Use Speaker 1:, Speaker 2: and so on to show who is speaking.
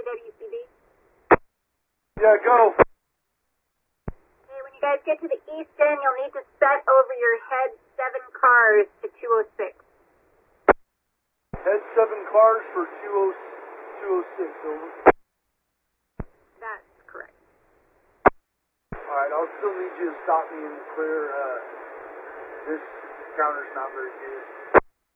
Speaker 1: the WCB?
Speaker 2: Yeah, go.
Speaker 1: Okay, when you guys get to the east end, you'll need to set over your head 7 cars to 206.
Speaker 2: Head 7 cars for 206, over.
Speaker 1: That's correct.
Speaker 2: Alright, I'll still need you to stop me and clear, this counter's not very good.